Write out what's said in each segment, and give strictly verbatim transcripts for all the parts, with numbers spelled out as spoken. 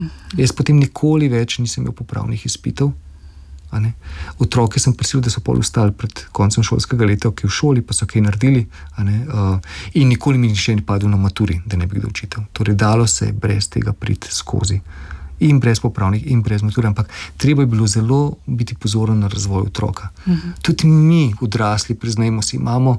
Jaz potem nikoli več nisem imel popravnih izpitov. Otroke sem prisil, da so pol ustali pred koncem šolskega leta, ki v šoli, pa so kaj naredili, uh, in nikoli mi nišče ni padel na maturi, da ne bi kdo učitelj. Torej, dalo se je brez tega priti skozi. In brez popravnih, in brez mature, ampak treba je bilo zelo biti pozoren na razvoj otroka. Uh-huh. Tudi mi, odrasli, priznajmo si, imamo,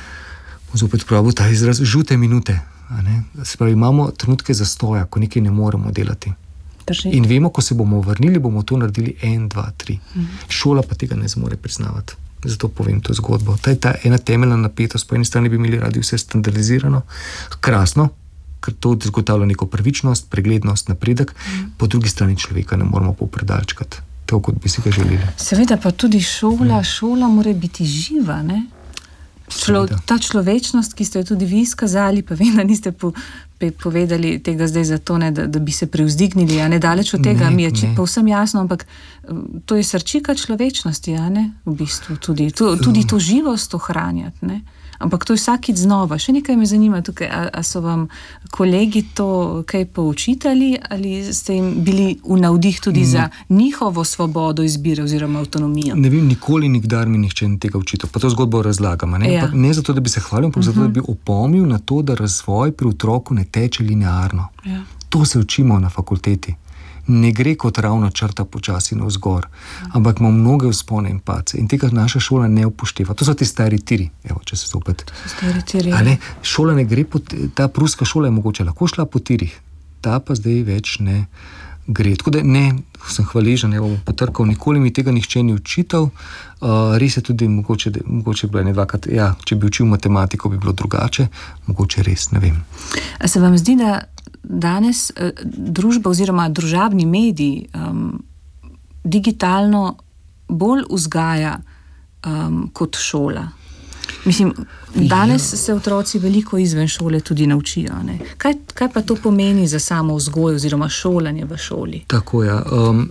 zopet pravil ta izraz, žute minute. Se pravi, imamo trenutke zastoja, ko nekaj ne moremo delati. Drži. In vemo, ko se bomo vrnili, bomo to naredili en, dva, tri. Uh-huh. Šola pa tega ne zmore priznavati. Zato povem to zgodbo. Ta je ta ena temeljna napetost, po eni strani bi imeli radi vse standardizirano, krasno, ker to zagotavlja neko pravičnost, preglednost, napredek, mm. po drugi strani človeka ne moramo popredalčkati, tako kot bi si ga želeli. Seveda pa tudi šola, mm. šola mora biti živa, ne? Člo, ta človečnost, ki ste jo tudi vi izkazali, pa vem, da niste po, pe, povedali tega zdaj zato, ne, da, da bi se privzdignili, a ne daleč od tega, ne, mi je če, povsem jasno, ampak to je srčika človečnosti, a ne, v bistvu tudi, to, tudi to živost ohranjati, ne. Ampak to je vsakič znova. Še nekaj me zanima tukaj, a, a so vam kolegi to kaj poučitali ali ste jim bili v navdih tudi mm. za njihovo svobodo izbire oziroma avtonomijo? Ne vem, nikoli nikdar mi nihče ni tega učitelj. Pa to zgodbo razlagam. Ne, ja. ne zato, da bi se hvalil, ampak uh-huh. zato, da bi opomnil na to, da razvoj pri otroku ne teče linearno. Ja. To se učimo na fakulteti. Ne gre kot ravno črta počasi navzgor, ampak ima mnoge vzpone in pace in tega naša šola ne upošteva. To so ti stari tiri, evo, če se zopet. Stari tiri. A ne, šola ne gre po, ta pruska šola je mogoče lahko šla po tirih, ta pa zdaj več ne gre. Tako da ne, sem hvaležen, evo, potrkal, nikoli mi tega nihče ni učital, uh, res je tudi mogoče, da, mogoče bila ne dvakrat, ja, če bi učil matematiko, bi bilo drugače, mogoče res, ne vem. A se vam zdi, da danes eh, družba oziroma družabni mediji um, digitalno bolj vzgaja um, kot šola? Mislim, danes ja. se otroci veliko izven šole tudi naučijo. Ne? Kaj, kaj pa to pomeni za samo vzgojo oziroma šolanje v šoli? Tako ja. Um,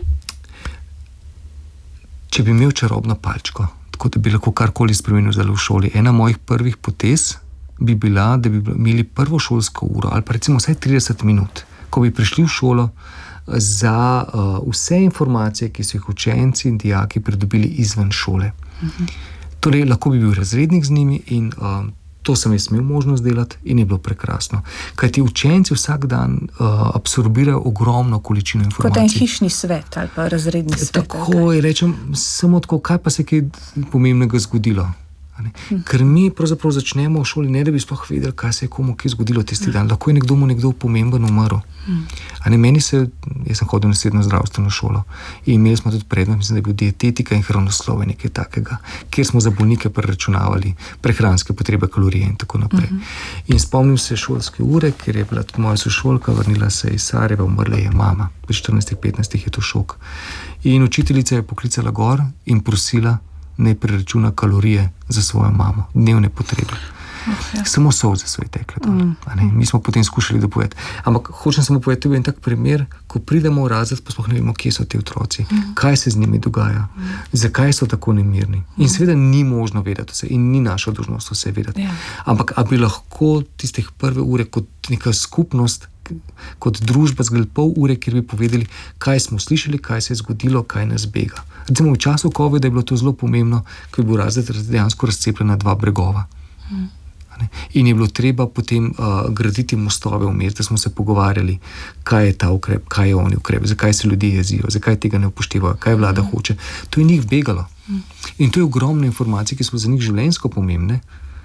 če bi imel čarobno palčko, tako da bi lahko karkoli spremenil zdaj v šoli, ena mojih prvih potez bi bila, da bi imeli prvo šolsko uro ali pa recimo vsaj trideset minut, ko bi prišli v šolo za uh, vse informacije, ki so jih učenci in dijaki pridobili izven šole. Uh-huh. Torej, lahko bi bil razrednik z njimi in uh, to sem jaz imel možnost delati in je bilo prekrasno. Kajti učenci vsak dan uh, absorbirajo ogromno količino informacij. Kot en hišni svet ali pa razredni svet. Tako je, rečem, samo tako, kaj pa se je kaj pomembnega zgodilo. Hmm. Ker mi pravzaprav začnemo v šoli, ne da bi sploh vedeli, kaj se je komu kaj zgodilo tisti hmm. dan. Lahko je nekdo mu nekdo pomemben umrl. Hmm. A ne, meni se, jaz sem hodil na srednjo zdravstveno šolo in imeli smo tudi predmet, mislim, da je bil dietetika in hronoslove, nekaj takega, kjer smo za bolnike preračunavali prehranske potrebe, kalorije in tako naprej. Hmm. In spomnim se šolske ure, ker je bila moja sošolka, vrnila se iz Sarajeva, umrla je mama. Pri štirinajstih, petnajstih je to šok. In učiteljica je poklicala gor in prosila, ne preračuna kalorije za svojo mamo, dnevne potrebe. Oh, ja. Samo solze so ji tekle. Mm. Mi smo potem skušali dopovedati. Ampak hočem samo povedati, to je en tak primer, ko pridemo v razred, pa sploh ne vemo, kje so ti otroci, mm. kaj se z njimi dogaja, mm. zakaj so tako nemirni. In seveda ni možno vedeti vse in ni naša dolžnost vse vedeti. Yeah. Ampak a bi lahko tistih prve ure kot neka skupnost, kot družba zgolj pol ure, kjer bi povedali, kaj smo slišali, kaj se je zgodilo, kaj nas bega. Recimo v času covida je bilo to zelo pomembno, ko je bil razred dejansko razcepljen na dva bregova. Hmm. In je bilo treba potem uh, graditi mostove vmes, da smo se pogovarjali, kaj je ta ukrep, kaj je oni ukrep, zakaj se ljudje jezijo, zakaj tega ne upoštevajo, kaj vlada hmm. hoče. To je njih begalo. Hmm. In to je ogromno informacij, ki so za njih življenjsko pomembne.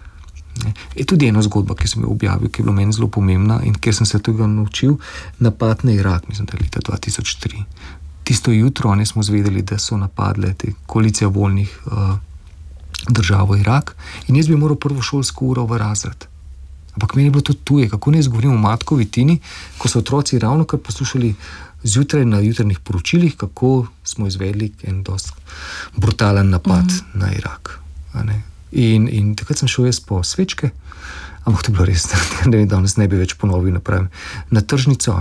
Je tudi ena zgodba, ki sem jo objavil, ki je bila meni zelo pomembna in kjer sem se tega naučil, napad na Irak, mislim, da je leta dva tisoč tri. Tisto jutro ne smo zvedeli, da so napadle te koalicija voljnih uh, držav v Irak in jaz bi moral prvo šolsko uro v razred. Ampak meni je bilo to tuje, kako ne izgovorim o matkovi Tini, ko so otroci ravno kar poslušali zjutraj na jutrnih poročilih, kako smo izvedli en dost brutalen napad mm-hmm. na Irak. A ne? In, in takrat sem šel jaz po svečke, ampak to je bilo res, da ne, danes ne bi več ponovil napravim, na tržnico, ne?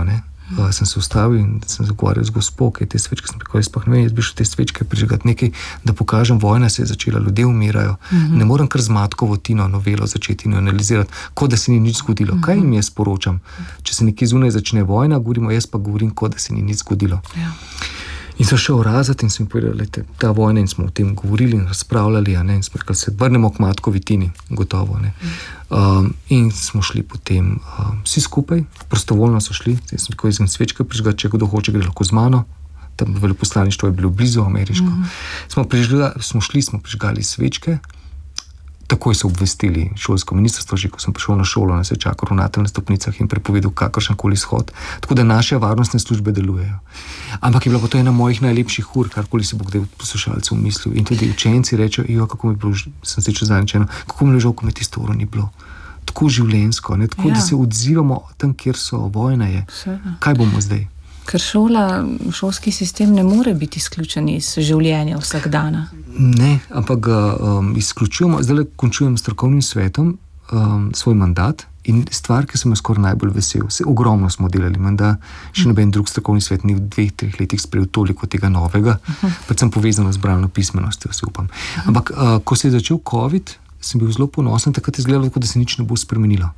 uh, sem se ustavil in sem zagovarjal z gospo, kaj te svečke sem rekel, jaz pa ne vem, jaz bi šel te svečke prižigati nekaj, da pokažem, vojna se je začela, ljudje umirajo. Mm-hmm. Ne morem kar z Matkovo Tino novelo začeti in analizirati, kot da se ni nič zgodilo. Mm-hmm. Kaj jim jaz sporočam? Če se nekje zunaj začne vojna, govorimo, jaz pa govorim, kot da se ni nič zgodilo. Ja. In so šel razat in sem povedal, lejte, ta vojna, in smo o tem govorili in razpravljali, a ne, in smo rekli, se vrnemo k Matkovi Tini, gotovo, ne. Um, in smo šli potem um, vsi skupaj, prostovoljno so šli, jaz sem rekel, jaz sem svečke prižgal, če kdo hoče, gre lahko z mano, tam veleposlaništvo je bilo blizu ameriško. Mm-hmm. Smo, prižgali, smo šli, smo prižgali svečke, takoj so obvestili šolsko ministrstvo, že ko sem prišel na šolo, ne se čaka ravnatelj na stopnicah in prepovedal kakršenkoli izhod. Tako da naše varnostne službe delujejo. Ampak je bila pa to ena mojih najlepših ur, karkoli si bo kdaj poslušalcev mislil. In tudi učenci rečejo, jo, kako mi je bilo, sem se če zanečeno, kako mi je žal, ko me tisto uro ni bilo. Tako življenjsko, ne? Tako ja. Da se odzivamo tam, kjer so, vojna je. Vsega. Kaj bomo zdaj? Ker šola, šolski sistem ne more biti izključen iz življenja vsak dana. Ne, ampak ga um, izključujemo. Zdaj končujem s strokovnim svetom um, svoj mandat in stvar, ki sem jo skoraj najbolj vesel. Se, ogromno smo delali, menda še noben drug strokovni svet ni v dveh, treh letih sprejel toliko tega novega, uh-huh. predvsem povezano z bralno pismenostjo, se upam. Uh-huh. Ampak uh, ko se je začel COVID, sem bil zelo ponosen, takrat je izgledalo, da se nič ne bo spremenilo.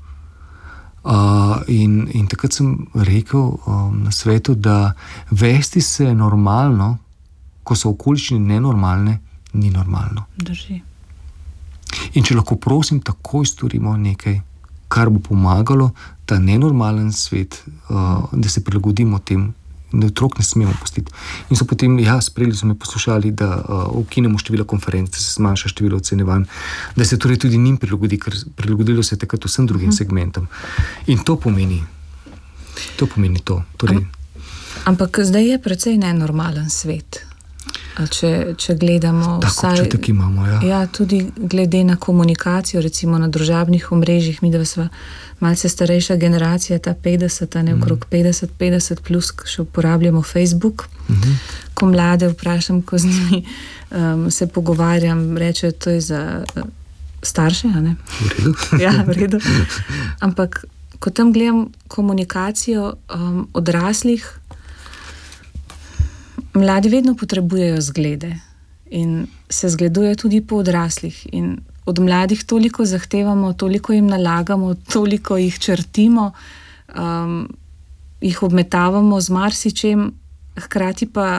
Uh, in, in takrat sem rekel um, na svetu, da vesti se normalno, ko so okoliščine nenormalne, ni normalno. Drži. In če lahko prosim, takoj storimo nekaj, kar bo pomagalo ta nenormalen svet, uh, da se prilagodimo tem, da otrok ne smemo pustiti. In so potem, ja, sprejeli so me poslušali, da uh, ukinemo število konferenc, da se zmanjša število ocenjevanj, da se torej tudi njim prilagodi, ker prilagodilo se je takrat vsem drugim hmm. segmentom. In to pomeni, to pomeni to. Torej, Am, ampak zdaj je precej nenormalen svet. Če, če gledamo tako vsaj, občutek imamo, ja. Ja, tudi glede na komunikacijo, recimo na družabnih omrežjih, mi da sva malce starejša generacija, ta petdeset, ne okrog petdeset, petdeset plus, še uporabljamo Facebook. Mm-hmm. Ko mlade vprašam, ko z njimi um, se pogovarjam, rečejo, to je za uh, starše, a ne? V redu. Ja, v redu. Ampak, ko tam gledam komunikacijo um, odraslih, mladi vedno potrebujejo zglede in se zgledujejo tudi po odraslih in od mladih toliko zahtevamo, toliko jim nalagamo, toliko jih črtimo, um, jih obmetavamo z marsičem, hkrati pa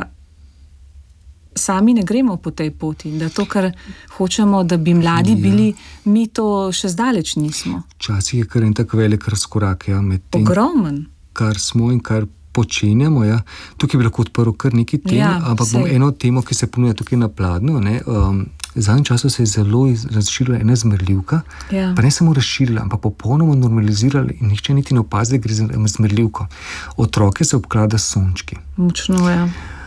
sami ne gremo po tej poti, da to, kar hočemo, da bi mladi ja. bili, mi to še zdaleč nismo. Včasih je kar en tak velik razkorak, ja, med tem, ogromen. Kar smo in kar počenjamo, ja. Tukaj bi lahko odprl kar nekaj tem, ja, ampak sej. Bom eno temo, ki se ponuja tukaj na Pladnju, ne, um, zadnjem času se je zelo razširila ena zmerljivka, ja. Pa ne samo razširila, ampak popolnoma normalizirala in nihče niti ne opazi, da gre za zmerljivko. Otroke se obklada s sončki. Močno, ja.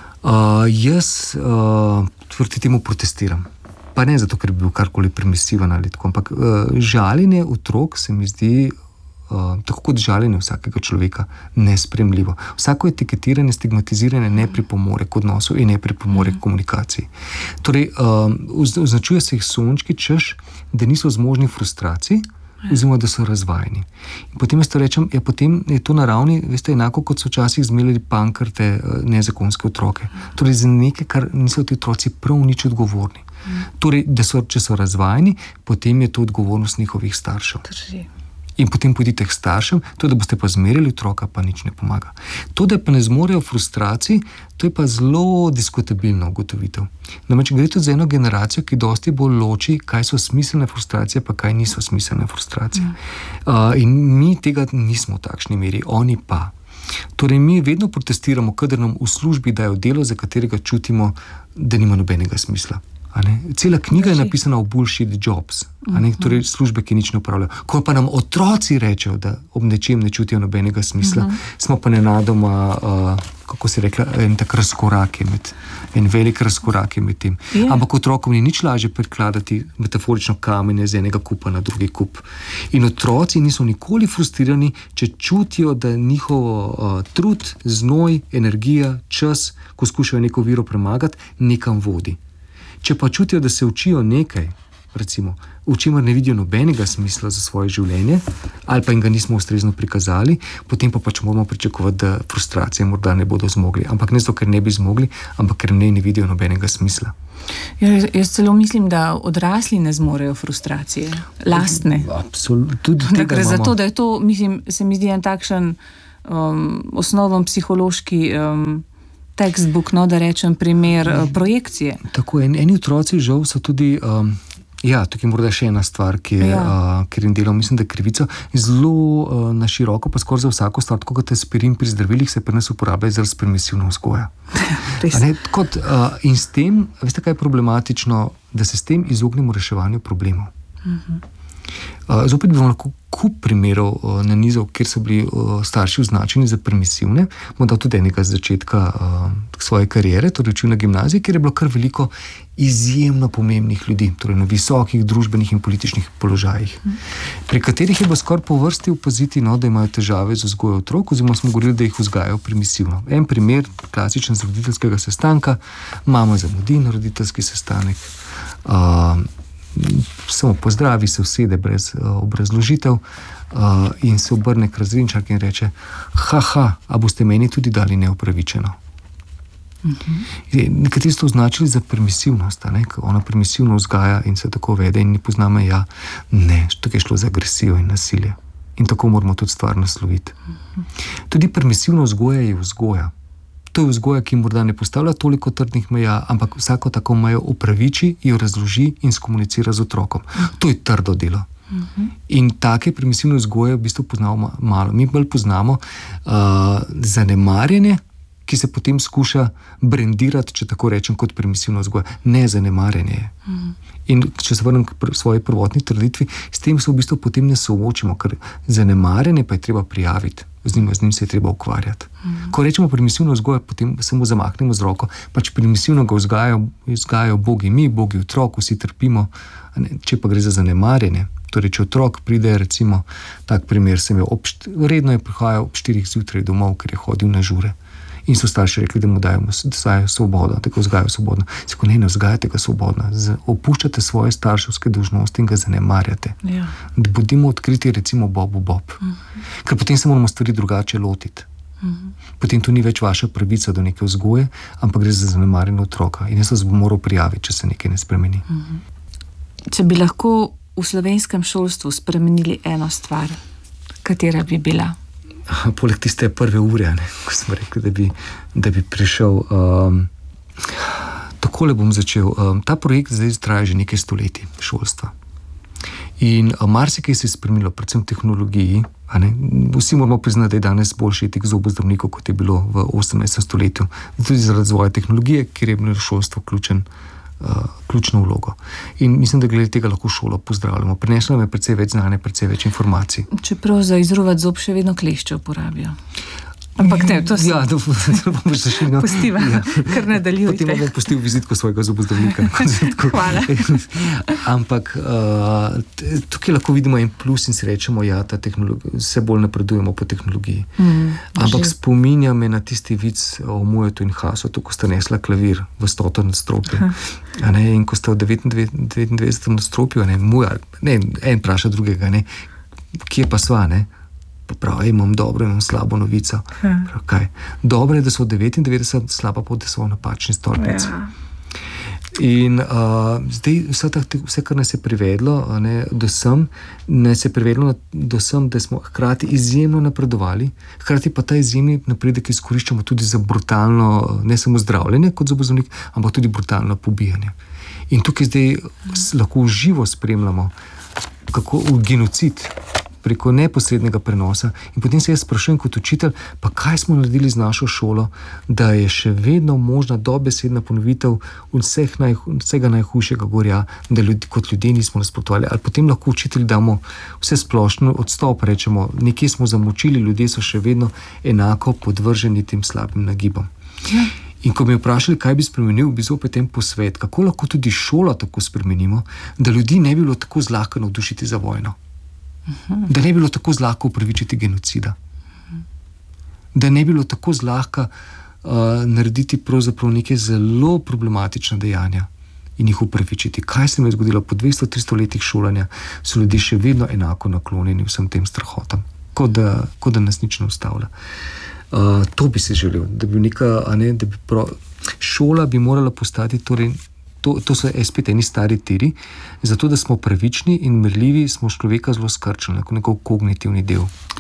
Uh, jaz uh, tvrti temu protestiram. Pa ne zato, ker bi bil karkoli permisiven ali tako, ampak uh, žaljenje otrok se mi zdi Uh, tako kot žaljenje vsakega človeka, nespremljivo. Vsako etiketiranje, stigmatiziranje ne pripomore k odnosu in ne pripomore k komunikaciji. Torej, um, označuje se jih sončki, češ, da niso zmožni frustracij, oziroma da so razvajeni. In potem jaz to rečem, ja, potem je to na ravni, veste, enako kot so včasih zmeljali pankrte nezakonske otroke. Torej, za nekaj, kar niso ti otroci prav nič odgovorni. Torej, da so, če so razvajeni, potem je to odgovornost njihovih staršev. Drži. In potem pojdite k staršem, to, da boste pa zmerjali otroka, pa nič ne pomaga. To, da pa ne zmorejo frustracij, to je pa zelo diskutabilno ugotovitev. Namreč gre tudi za eno generacijo, ki dosti bolj loči, kaj so smiselne frustracije, pa kaj niso smiselne frustracije. Mm. Uh, in mi tega nismo v takšni meri, oni pa. Torej, mi vedno protestiramo, kadar nam v službi dajo delo, za katerega čutimo, da nima nobenega smisla. Cela knjiga je napisana o bullshit jobs, a ne? Torej službe, ki nič ne upravljajo. Ko pa nam otroci rečejo, da ob nečem ne čutijo nobenega smisla, uh-huh. smo pa nenadoma, uh, kako si rekla, en tak razkorak je med, en velik razkorak je med tem. Yeah. Ampak otrokom ni nič lažje prekladati metaforično kamenje z enega kupa na drugi kup. In otroci niso nikoli frustrirani, če čutijo, da njihov uh, trud, znoj, energija, čas, ko skušajo neko viro premagati, nekam vodi. Če pa čutijo, da se učijo nekaj, recimo, v čemer ne vidijo nobenega smisla za svoje življenje, ali pa jim ga nismo ustrezno prikazali, potem pa pač moramo pričakovati, da frustracije morda ne bodo zmogli. Ampak ne zato, ker ne bi zmogli, ampak ker ne, ne vidijo nobenega smisla. Ja, jaz celo mislim, da odrasli ne zmorejo frustracije, lastne. Absolutno. Tudi da tega gre imamo. za to, da je to, mislim, se mi zdi en takšen um, osnoven psihološki um, textbook, no, da rečem primer uh, projekcije. Tako, en, eni otroci žal so tudi, um, ja, tukaj morda še ena stvar, ki je, ja. uh, ker jim delal, mislim, da krivico, zelo uh, na široko, pa skoraj za vsako stvar, tako kot aspirin pri zdravilih, se pri nas uporablja izraz permisivna vzgoja. Ne, kot, uh, in s tem, veste, kaj je problematično, da se s tem izognemo reševanju problemov. Uh-huh. Uh, zopet bi vam lahko kup primerov uh, nanizal, kjer so bili uh, starši označeni za permisivne. Bom dal tudi enega z začetka uh, svoje kariere, torej učil na gimnaziji, kjer je bilo kar veliko izjemno pomembnih ljudi, torej na visokih družbenih in političnih položajih, uh-huh. pri katerih je bilo skoraj po vrsti opaziti, no, da imajo težave z vzgojo otrok, oziroma smo govorili, da jih vzgajajo permisivno. En primer, klasičen z roditeljskega sestanka, mama zamudi na roditeljski sestanek, uh, samo pozdravi, se usede brez uh, obrazložitev uh, in se obrne k razredničarki in reče: haha, a boste meni tudi dali neupravičeno. Uh-huh. Nekateri so to označili za permisivnost, ne? Ona permisivno vzgaja in se tako vede in ni pozna meja. Ne, tukaj je šlo za agresijo in nasilje. In tako moramo tudi stvar nasloviti. Uh-huh. Tudi permisivna vzgoja je vzgoja. To je vzgoja, ki morda ne postavlja toliko trdnih meja, ampak vsako tako mejo upraviči, jo razloži in skomunicira z otrokom. To je trdo delo. Uh-huh. In take permisivne vzgoje v bistvu poznamo malo. Mi bolj poznamo uh, zanemarjanje, ki se potem skuša brendirati, če tako rečem, kot permisivna vzgoja. Ne, zanemarjanje. Uh-huh. In če se vrnem k pr- svoji prvotni trditvi, s tem se v bistvu potem ne soočimo, ker zanemarjanje pa je treba prijaviti. Z njim, z njim se je treba ukvarjati. Mm. Ko rečemo permisivno vzgojo, potem samo zamaknemo z roko, pač permisivno ga vzgajajo, vzgajajo bogi mi, bogi otrok, vsi trpimo. Če pa gre za zanemarjanje, torej če otrok pride, recimo, tak primer sem jo, št- redno je prihajal ob štirih zjutraj domov, ker je hodil na žure. In so starši rekli, da mu dajo svobodo, tako vzgajajo svobodno. Sako ne, ne vzgajate ga svobodno, opuščate svoje starševske dolžnosti in ga zanemarjate. Ja. Da bodimo odkriti, recimo, Bobu Bob. Uh-huh. Ker potem se moramo stvari drugače lotiti. Uh-huh. Potem to ni več vaša pravica do neke vzgoje, ampak gre za zanemarjeno otroka. In jaz vas bom moral prijaviti, če se nekaj ne spremeni. Uh-huh. Če bi lahko v slovenskem šolstvu spremenili eno stvar, katera bi bila? Poleg tiste prve ure, ne, ko smo rekli, da bi, da bi prišel. Um, takole bom začel. Um, ta projekt zdaj traja že nekaj stoletij šolstva. In um, marsikaj se je spremenilo, predvsem v tehnologiji. A ne? Vsi moramo priznati, da je danes boljši etik zobozdravnikov, kot je bilo v osemnajstem stoletju. Tudi zaradi razvoja tehnologije, kjer je bilo šolstvo ključen. Uh, ključno vlogo. In mislim, da glede tega lahko šolo pozdravljamo. Prinesla nam je precej več znanja, precej več informacij. Čeprav za izruvat zob še vedno klešče uporabijo. Ampak ne, to se... Ja, to, to bomo še še... No, pustiva, ja. Kar nadaljujte. Potem bom pustil vizitko svojega zobozdravnika. Hvala. Ampak uh, tukaj lahko vidimo en plus in si rečemo, ja, ta tehnologija, vse bolj napredujemo po tehnologiji. Mm, Ampak že... spominja me na tisti vic o Mujetu in Hasotu, ko sta nesla klavir v stotem nadstropju. In ko sta v devetindvajsetem nadstropju, ne, Muja, ne, en praša drugega, ne, kje pa sva, ne? Pa pravi, imam dobro, imam slabo novico. Prav, kaj? Dobro je, da so v devetindevetdeset, slaba pa, da so v napačni stolpnici. Ja. In uh, zdaj vse, ta, vse, kar nas je privedlo ne, do sem, nas je privedlo do sem, da smo hkrati izjemno napredovali, hkrati pa ta izjemni napredek izkoriščamo tudi za brutalno, ne samo zdravljenje kot zobozdravnik, ampak tudi brutalno pobijanje. In tukaj zdaj lahko v živo spremljamo, kako v genocid preko neposrednega prenosa. In potem se jaz sprašujem kot učitelj, pa kaj smo naredili z našo šolo, da je še vedno možna dobesedna ponovitev vseh naj, vsega najhujšega gorja, da ljudi, kot ljudje nismo nasprotovali. Ali potem lahko učitelji damo vse splošno odstop, rečemo, nekje smo zamočili, ljudje so še vedno enako podvrženi tem slabim nagibom. Ja. In ko bi me vprašali, kaj bi spremenil, bi zopet en posvet, kako lahko tudi šolo tako spremenimo, da ljudi ne bi bilo tako zlahka navdušiti za vojno. Da ne bi bilo tako zlahka upravičiti genocida. Da ne bi bilo tako zlahka uh, narediti pravzaprav neke zelo problematične dejanja. in jih upravičiti. Kaj se mi je zgodilo po dvesto tristo letih šolanja, so ljudje še vedno enako naklonjeni vsem tem strahotam, kot da, kot da nas nič ne ustavlja. Uh, to bi si želel, da bi neka, a ne, da bi pro... šola bi morala postati, torej, to, to so spet eni stari tiri, zato da smo pravični in merljivi, smo človeka zelo skrčili, kot nekako kognitivni del.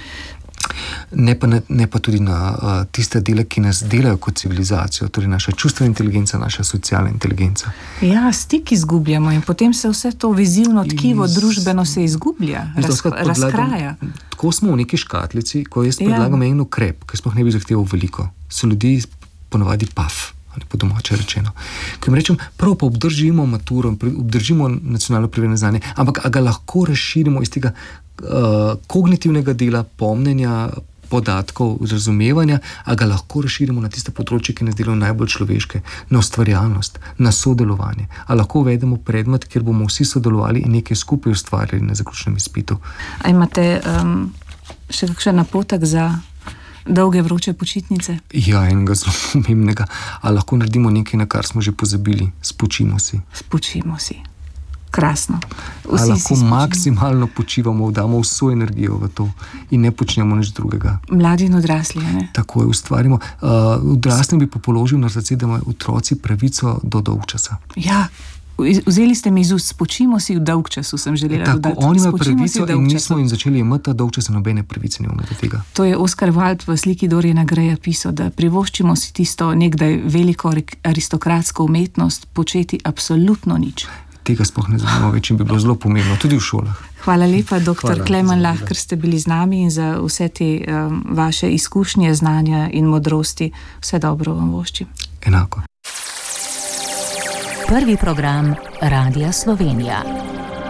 Ne pa, ne pa tudi na uh, tiste dele, ki nas delajo kot civilizacijo, torej naša čustvena inteligenca, naša socialna inteligenca. Ja, stik izgubljamo in potem se vse to vezivno tkivo Iz... družbeno se izgublja, raz, razkraja. Tako smo v neki škatlici, ko jaz predlagam ja. en ukrep, ki sploh ne bi zahteval veliko, so ljudi ponavadi paf, ali po domače rečeno. Ko jim rečem, prav pa obdržimo maturo, obdržimo nacionalno preverjeno znanje, ampak a ga lahko razširimo iz tega uh, kognitivnega dela, pomnenja, podatkov, razumevanja, a ga lahko razširimo na tiste področje, ki nas delajo najbolj človeške, na ustvarjalnost, na sodelovanje. A lahko uvedemo predmet, kjer bomo vsi sodelovali in nekaj skupaj ustvarjali na zaključnem izpitu. A imate um, še kakšen napotek za dolge vroče počitnice? Ja, enega zelo pomembnega. A lahko naredimo nekaj, na kar smo že pozabili? Spočimo si. Spočimo si. Krasno. Vsi A lahko maksimalno počivamo, damo vso energijo v to in ne počnemo nič drugega. Mladi in odrasli, ne? Tako je, ustvarimo. Uh, odraslim bi pa položil na srce, da imajo otroci pravico do dolgčasa. Ja, vzeli ste mi iz ust, spočimo si v dolgčasu, sem želela tako, dodati. Oni imajo pravico in nismo jim začeli imeti dolgčasa, nobene pravice nimamo do tega. To je Oscar Wilde v sliki Doriana Greja pisal, da privoščimo si tisto nekdaj veliko aristokratsko umetnost početi absolutno nič. Tega sploh ne znamo več in bi bilo zelo pomembno, tudi v šolah. Hvala lepa, doktor Klemen Lah, ker ste bili z nami in za vse te um, vaše izkušnje, znanja in modrosti. Vse dobro vam voščim. Enako. Prvi program Radia Slovenija.